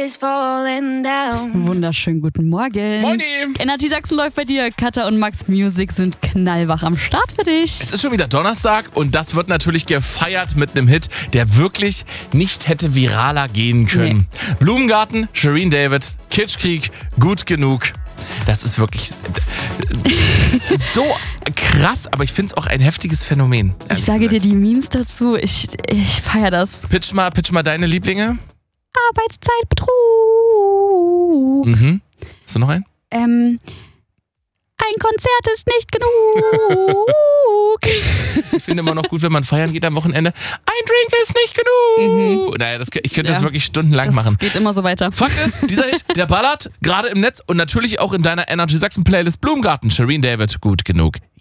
is falling down. Wunderschönen guten Morgen. Moini. Energy Sachsen läuft bei dir. Katha und Max Music sind knallwach am Start für dich. Es ist schon wieder Donnerstag und das wird natürlich gefeiert mit einem Hit, der wirklich nicht hätte viraler gehen können. Nee. Blumengarten, Shirin David, Kitschkrieg, gut genug. Das ist wirklich so krass, aber ich finde es auch ein heftiges Phänomen. Ich sage dir die Memes dazu, ich feiere das. Pitch mal deine Lieblinge. Arbeitszeitbetrug. Hast du noch einen? Ein Konzert ist nicht genug. Ich finde immer noch gut, wenn man feiern geht am Wochenende. Ein Drink ist nicht genug. Naja, ich könnte das wirklich stundenlang machen. Das geht immer so weiter. Fakt ist, dieser Hit, der ballert gerade im Netz und natürlich auch in deiner Energy Sachsen Playlist Blumengarten. Shirin David, gut genug.